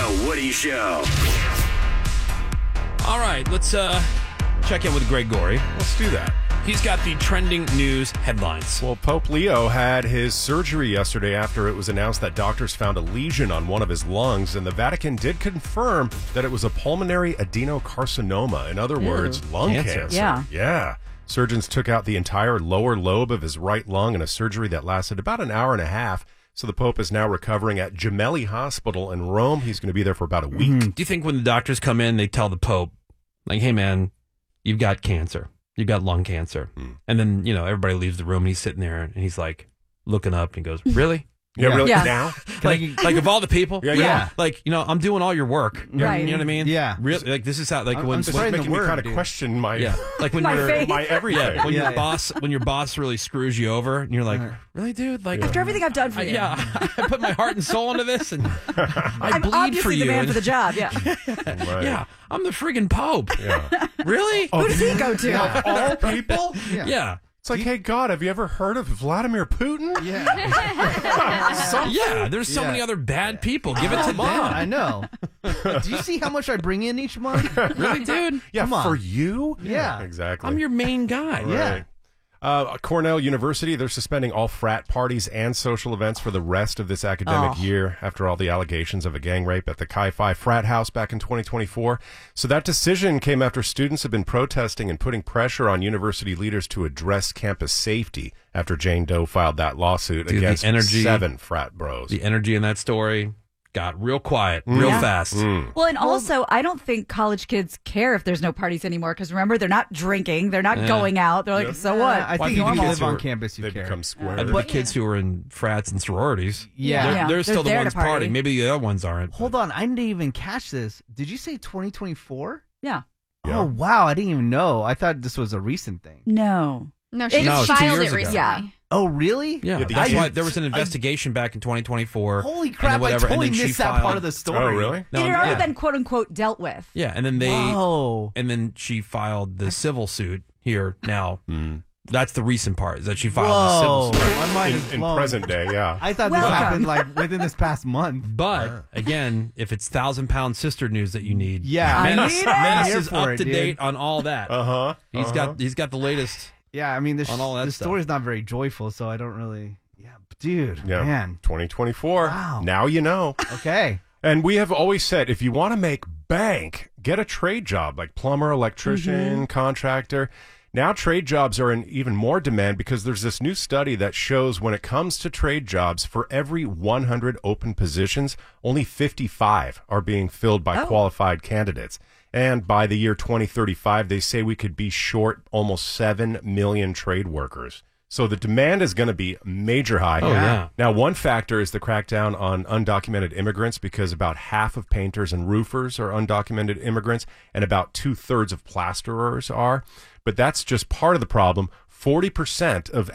The Woody Show. All right, let's check in with Greg Gorey. Let's do that. He's got the trending news headlines. Well, Pope Leo had his surgery yesterday after it was announced that doctors found a lesion on one of his lungs, and the Vatican did confirm that it was a pulmonary adenocarcinoma. In other words, lung cancer. Yeah. Surgeons took out the entire lower lobe of his right lung in a surgery that lasted about an hour and a half. So the Pope is now recovering at Gemelli Hospital in Rome. He's going to be there for about a week. Do you think when the doctors come in, they tell the Pope, like, hey, man, you've got cancer. You've got lung cancer. And then, everybody leaves the room and he's sitting there and he's like looking up and he goes, really? Yeah, really? Yeah. Now? Like of all the people? Yeah. Like, I'm doing all your work. Right. You know what I mean? Yeah. Really? Like, this is how, like, when It's making me kind of question my like when My you're faith. my everything. when your boss really screws you over and you're like, really, dude? Like, After everything I've done for you. I put my heart and soul into this and I I'm bleed obviously for you. the man and- for the job, yeah. Right. Yeah, I'm the friggin' Pope. Yeah. Really? Who does he go to? Of all people? Yeah. It's like, hey, God, have you ever heard of Vladimir Putin? Yeah, there's so many other bad people. Give it to them. I know. Do you see how much I bring in each month? Really, dude? Yeah, Come on. for you? Yeah. Exactly. I'm your main guy. Right. Cornell University, they're suspending all frat parties and social events for the rest of this academic year after all the allegations of a gang rape at the Chi Phi frat house back in 2024. So that decision came after students have been protesting and putting pressure on university leaders to address campus safety after Jane Doe filed that lawsuit Dude, the against energy- 7 frat bros. The energy in that story got real quiet, real fast. Well, and also, I don't think college kids care if there's no parties anymore because remember, they're not drinking, they're not going out. They're like, so what? I Why think do if you you think live kids on are- campus, you They care. become square. And the kids who are in frats and sororities, Yeah. they're still the there ones to party. partying. Maybe the other ones aren't. Hold on, I didn't even catch this. Did you say 2024? Yeah. Yeah. Oh, wow, I didn't even know. I thought this was a recent thing. No. No, she No, just it's 2 filed years it ago. recently. Yeah. Oh, really? Yeah, Yeah, that's I- why there was an investigation back in 2024. Holy and crap, then whatever, I totally and then she missed that filed- part of the story. Oh, really? No, It had already yeah. been quote unquote dealt with. Yeah, and then they Whoa. and then she filed the civil suit here now. That's the recent part, is that she filed the civil Whoa. suit. My mind is In blown. present day, yeah. I thought this Welcome. happened like within this past month. But again, if it's 1,000-pound sister news that you need, Yeah. I Menace, need it. Menace Here is for up it, to dude. date on all that. Uh-huh. He's got the latest. Yeah, I mean, this On all that the stuff. story's not very joyful, so I don't really. Yeah, dude, Yeah. man. 2024. Wow. Now you know. Okay. And we have always said, if you want to make bank, get a trade job like plumber, electrician, contractor. Now trade jobs are in even more demand because there's this new study that shows when it comes to trade jobs, for every 100 open positions, only 55 are being filled by qualified candidates. And by the year 2035, they say we could be short almost 7 million trade workers. So the demand is going to be major high. Oh, yeah. Now, one factor is the crackdown on undocumented immigrants because about half of painters and roofers are undocumented immigrants and about 2/3 of plasterers are. But that's just part of the problem. 40% of